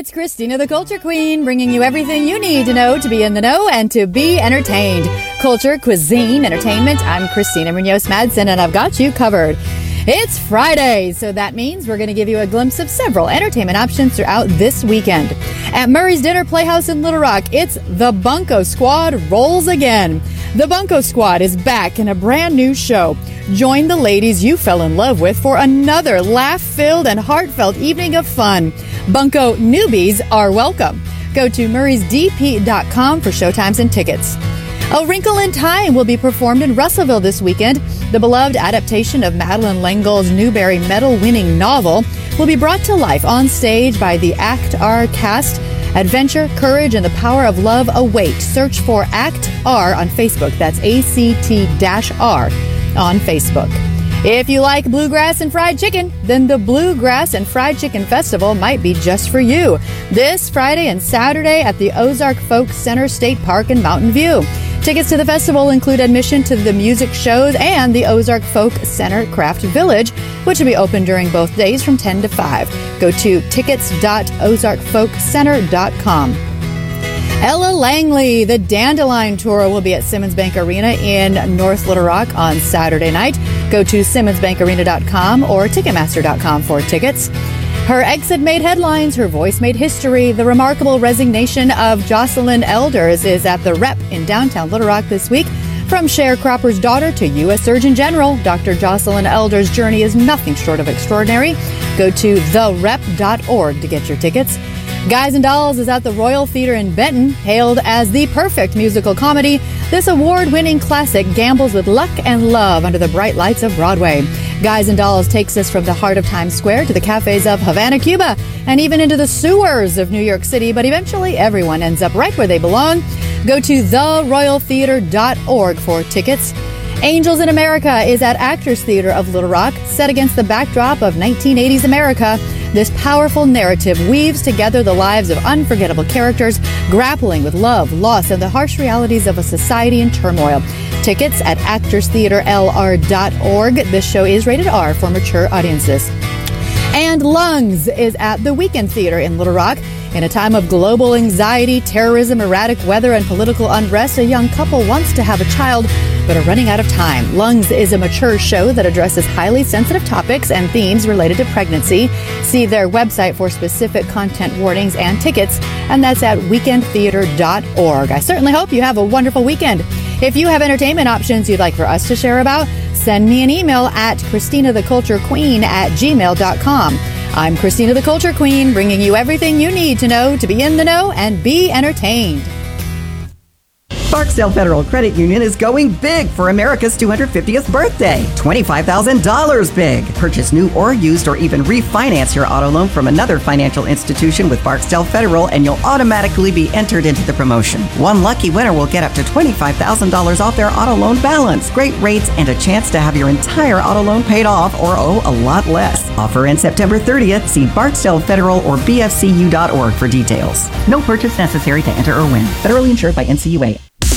It's Christina the Culture Queen, bringing you everything you need to know to be in the know and to be entertained. Culture, cuisine, entertainment. I'm Christina Munoz Madsen, and I've got you covered. It's Friday, so that means we're going to give you a glimpse of several entertainment options throughout this weekend. At Murray's Dinner Playhouse in Little Rock, it's The Bunko Squad rolls again. The Bunko Squad is back in a brand new show. Join the ladies you fell in love with for another laugh-filled and heartfelt evening of fun. Bunko newbies are welcome. Go to murraysdp.com for showtimes and tickets. A Wrinkle in Time will be performed in Russellville this weekend. The beloved adaptation of Madeleine L'Engle's Newbery Medal-winning novel will be brought to life on stage by the Act R cast. Adventure, courage, and the power of love await. Search for Act R on Facebook. That's ACT-R on Facebook. If you like bluegrass and fried chicken, then the Bluegrass and Fried Chicken Festival might be just for you. This Friday and Saturday at the Ozark Folk Center State Park in Mountain View. Tickets to the festival include admission to the music shows and the Ozark Folk Center Craft Village, which will be open during both days from 10 to 5. Go to tickets.ozarkfolkcenter.com. Ella Langley, the Dandelion Tour, will be at Simmons Bank Arena in North Little Rock on Saturday night. Go to simmonsbankarena.com or ticketmaster.com for tickets. Her exit made headlines, her voice made history. The remarkable resignation of Jocelyn Elders is at the Rep in downtown Little Rock this week. From sharecropper's daughter to U.S. Surgeon General, Dr. Jocelyn Elders' journey is nothing short of extraordinary. Go to therep.org to get your tickets. Guys and Dolls is at the Royal Theater in Benton. Hailed as the perfect musical comedy, this award-winning classic gambles with luck and love under the bright lights of Broadway. Guys and Dolls takes us from the heart of Times Square to the cafes of Havana, Cuba, and even into the sewers of New York City, but eventually everyone ends up right where they belong. Go to theroyaltheater.org for tickets. Angels in America is at Actors Theater of Little Rock, set against the backdrop of 1980s America. This powerful narrative weaves together the lives of unforgettable characters grappling with love, loss, and the harsh realities of a society in turmoil. Tickets at actorstheaterlr.org. This show is rated R for mature audiences. And Lungs is at the Weekend Theater in Little Rock. In a time of global anxiety, terrorism, erratic weather, and political unrest, a young couple wants to have a child but are running out of time. Lungs is a mature show that addresses highly sensitive topics and themes related to pregnancy. See their website for specific content warnings and tickets, and that's at weekendtheater.org. I certainly hope you have a wonderful weekend. If you have entertainment options you'd like for us to share about, send me an email at ChristinaTheCultureQueen@gmail.com. I'm Christina the Culture Queen, bringing you everything you need to know to be in the know and be entertained. Barksdale Federal Credit Union is going big for America's 250th birthday. $25,000 big. Purchase new or used or even refinance your auto loan from another financial institution with Barksdale Federal and you'll automatically be entered into the promotion. One lucky winner will get up to $25,000 off their auto loan balance. Great rates and a chance to have your entire auto loan paid off or owe a lot less. Offer ends September 30th. See Barksdale Federal or bfcu.org for details. No purchase necessary to enter or win. Federally insured by NCUA.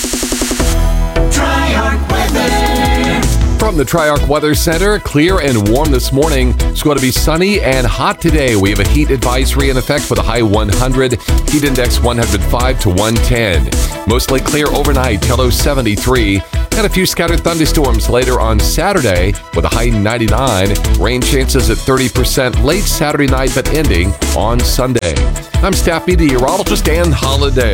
From the Triarch Weather Center, clear and warm this morning. It's going to be sunny and hot today. We have a heat advisory in effect with a high 100, heat index 105 to 110. Mostly clear overnight till low 73. And a few scattered thunderstorms later on Saturday with a high 99. Rain chances at 30% late Saturday night but ending on Sunday. I'm staff meteorologist Dan Holliday.